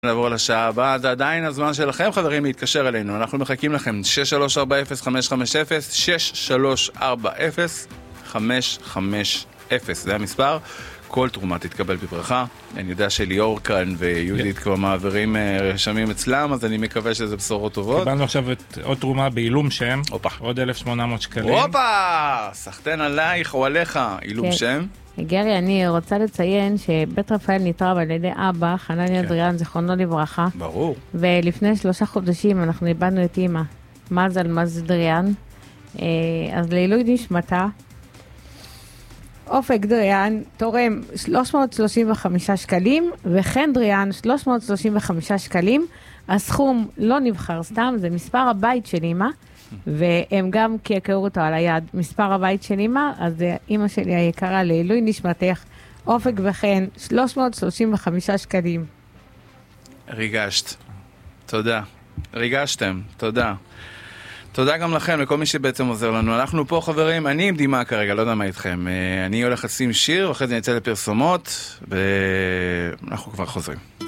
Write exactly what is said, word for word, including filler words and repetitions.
נעבור לשעה הבאה, זה עדיין הזמן שלכם חברים להתקשר אלינו, אנחנו מחכים לכם שש שלוש ארבע אפס חמש חמש אפס, שש שלוש ארבע אפס חמש חמש אפס, זה המספר, כל תרומה תתקבל בברכה. אני יודע שליאור כאן ויהודית כבר מעבירים רשמים אצלם, אז אני מקווה שזה בשורות טובות. קיבלנו עכשיו עוד תרומה בעילום שם, עוד אלף שמונה מאות שקלים. הופה, סחטן עלייך או עליך, עילום שם. גרי, אני רוצה לציין שבית רפאל נתרם על ידי אבא, חנניה דריאן, זיכרונו לברכה. ברור. ולפני שלושה חודשים אנחנו איבדנו את אמא, מזל מזל דריאן. אז לעילוי נשמתה, אופק דריאן תורם שלוש מאות שלושים וחמישה שקלים, וכן דריאן שלוש מאות שלושים וחמישה שקלים. הסכום לא נבחר סתם, זה מספר הבית של אמא, והם גם כיכרו אותו על היד, מספר הבית של אמא, אז אמא שלי היקרה לעילוי נשמתך, אופק וכן שלוש מאות שלושים וחמישה שקלים. ריגשת. תודה. ריגשתם. תודה. תודה גם לכם, לכל מי שבעצם עוזר לנו. אנחנו פה חברים, אני עם דימה כרגע, לא יודע מה איתכם. אני הולך לשים שיר, ואחרי זה נצא לפרסומות, ואנחנו כבר חוזרים.